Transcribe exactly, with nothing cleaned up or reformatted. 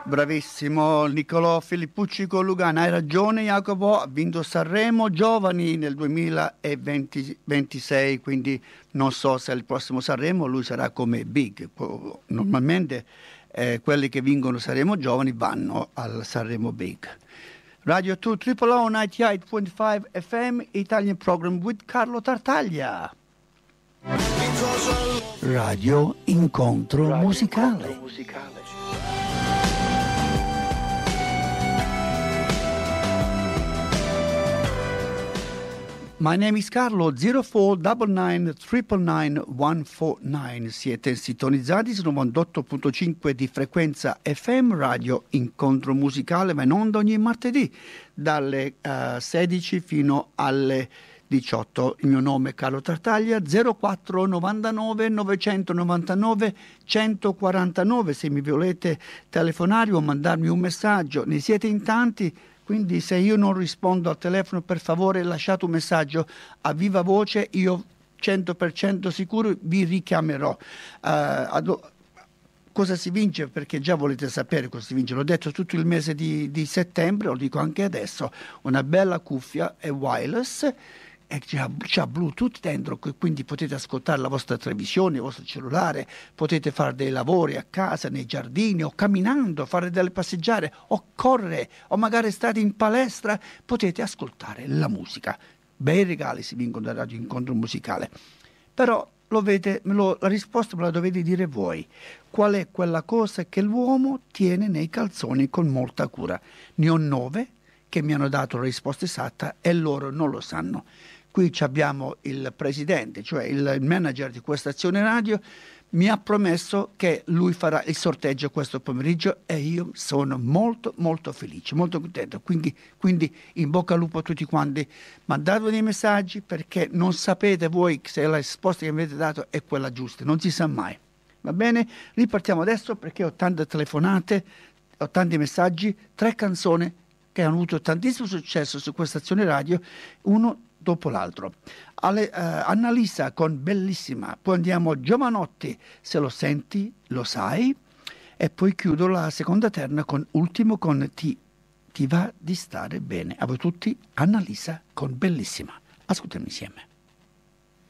Bravissimo Niccolò Filippucci con Lugana, hai ragione Jacopo, ha vinto Sanremo Giovani nel duemilaventisei, quindi non so se al prossimo Sanremo lui sarà come Big. Normalmente eh, quelli che vincono Sanremo Giovani vanno al Sanremo Big. Radio due Triple O novantotto punto cinque F M Italian Program with Carlo Tartaglia. Radio Incontro Radio Musicale. Incontro musicale. My name is Carlo, zero four nine nine nine nine one four nine. Siete sintonizzati su novantotto punto cinque di frequenza F M, Radio Incontro Musicale, ma in onda ogni martedì dalle uh, sedici fino alle diciotto. Il mio nome è Carlo Tartaglia, zero quattro novantanove novecentonovantanove centoquarantanove. Se mi volete telefonare o mandarmi un messaggio, ne siete in tanti. Quindi se io non rispondo al telefono, per favore lasciate un messaggio a viva voce, io cento per cento sicuro vi richiamerò. Uh, ad, cosa si vince? Perché già volete sapere cosa si vince. L'ho detto tutto il mese di, di settembre, lo dico anche adesso. Una bella cuffia è wireless e c'ha, c'ha Bluetooth dentro, quindi potete ascoltare la vostra televisione, il vostro cellulare, potete fare dei lavori a casa, nei giardini o camminando, fare delle passeggiate o correre o magari state in palestra, potete ascoltare la musica. Bei regali si vincono da Radio Incontro Musicale. Però lo vede, lo, la risposta me la dovete dire voi. Qual è quella cosa che l'uomo tiene nei calzoni con molta cura? Ne ho nove che mi hanno dato la risposta esatta e loro non lo sanno. Qui abbiamo il presidente, cioè il manager di questa stazione radio, mi ha promesso che lui farà il sorteggio questo pomeriggio e io sono molto molto felice, molto contento. Quindi, quindi in bocca al lupo a tutti quanti, mandatemi dei messaggi perché non sapete voi se la risposta che mi avete dato è quella giusta, non si sa mai. Va bene? Ripartiamo adesso perché ho tante telefonate, ho tanti messaggi, tre canzoni che hanno avuto tantissimo successo su questa stazione radio, uno dopo l'altro. Ale, uh, Annalisa con Bellissima, poi andiamo a Giovanotti, Se lo senti lo sai, e poi chiudo la seconda terna con Ultimo con Ti, ti va di stare bene. A voi tutti, Annalisa con Bellissima. Ascoltiamo insieme.